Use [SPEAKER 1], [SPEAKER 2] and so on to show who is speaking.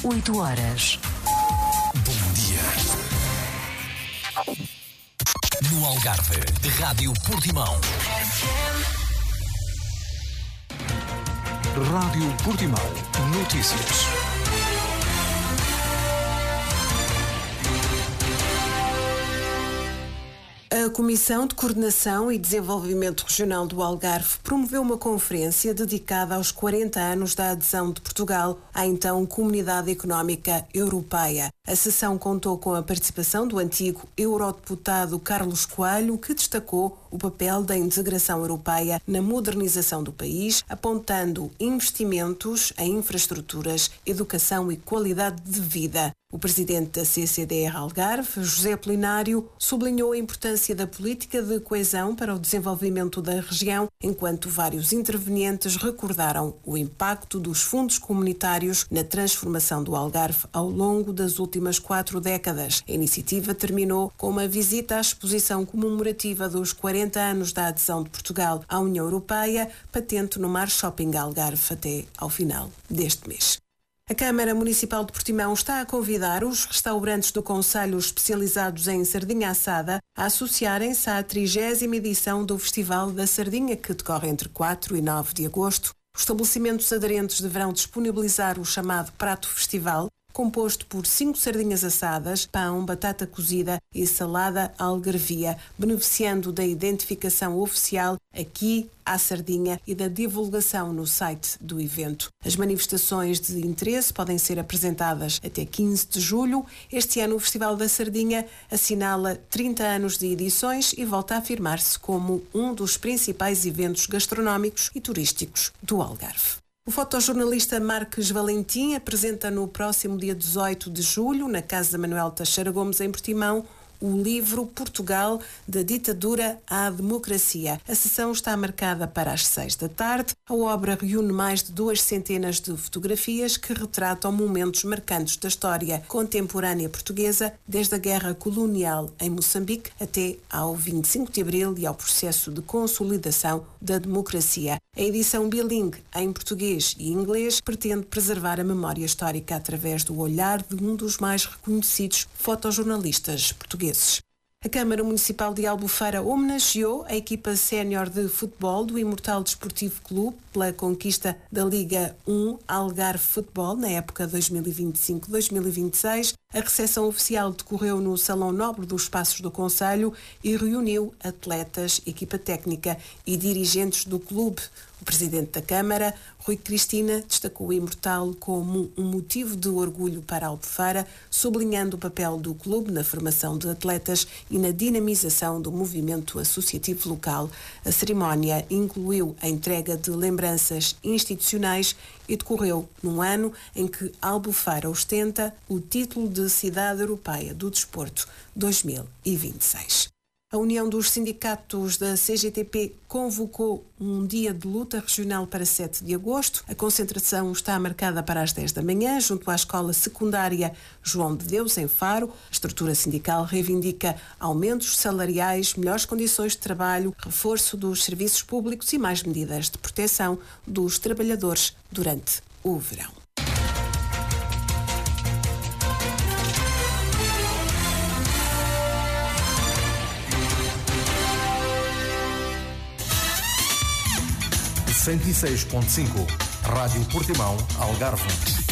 [SPEAKER 1] 8 horas.
[SPEAKER 2] Bom dia. No Algarve, Rádio Portimão. Rádio Portimão. Notícias.
[SPEAKER 3] A Comissão de Coordenação e Desenvolvimento Regional do Algarve promoveu uma conferência dedicada aos 40 anos da adesão de Portugal à então Comunidade Económica Europeia. A sessão contou com a participação do antigo eurodeputado Carlos Coelho, que destacou o papel da integração europeia na modernização do país, apontando investimentos em infraestruturas, educação e qualidade de vida. O presidente da CCDR Algarve, José Polinário, sublinhou a importância da política de coesão para o desenvolvimento da região, enquanto vários intervenientes recordaram o impacto dos fundos comunitários na transformação do Algarve ao longo das últimas 4 décadas. A iniciativa terminou com uma visita à exposição comemorativa dos 40 anos da adesão de Portugal à União Europeia, patente no Mar Shopping Algarve até ao final deste mês. A Câmara Municipal de Portimão está a convidar os restaurantes do concelho especializados em sardinha assada a associarem-se à 30ª edição do Festival da Sardinha, que decorre entre 4 e 9 de agosto. Os estabelecimentos aderentes deverão disponibilizar o chamado Prato Festival, composto por 5 sardinhas assadas, pão, batata cozida e salada algarvia, beneficiando da identificação oficial Aqui à Sardinha e da divulgação no site do evento. As manifestações de interesse podem ser apresentadas até 15 de julho. Este ano o Festival da Sardinha assinala 30 anos de edições e volta a afirmar-se como um dos principais eventos gastronómicos e turísticos do Algarve. O fotojornalista Marques Valentim apresenta no próximo dia 18 de julho, na Casa Manuel Teixeira Gomes, em Portimão, o livro Portugal, da Ditadura à Democracia. A sessão está marcada para as 6 da tarde. A obra reúne mais de 2 centenas de fotografias que retratam momentos marcantes da história contemporânea portuguesa, desde a Guerra Colonial em Moçambique até ao 25 de Abril e ao processo de consolidação da democracia. A edição bilingue em português e inglês pretende preservar a memória histórica através do olhar de um dos mais reconhecidos fotojornalistas portugueses. A Câmara Municipal de Albufeira homenageou a equipa sénior de futebol do Imortal Desportivo Clube pela conquista da Liga 1 Algarve Futebol na época 2025-2026. A recepção oficial decorreu no Salão Nobre dos Passos do Concelho e reuniu atletas, equipa técnica e dirigentes do clube. O presidente da Câmara, Rui Cristina, destacou o Imortal como um motivo de orgulho para a Albufeira, sublinhando o papel do clube na formação de atletas e na dinamização do movimento associativo local. A cerimónia incluiu a entrega de lembranças institucionais e decorreu num ano em que a Albufeira ostenta o título de Cidade Europeia do Desporto 2026. A União dos Sindicatos da CGTP convocou um dia de luta regional para 7 de agosto. A concentração está marcada para as 10 da manhã, junto à Escola Secundária João de Deus, em Faro. A estrutura sindical reivindica aumentos salariais, melhores condições de trabalho, reforço dos serviços públicos e mais medidas de proteção dos trabalhadores durante o verão.
[SPEAKER 2] .5 Rádio Portimão, Algarve.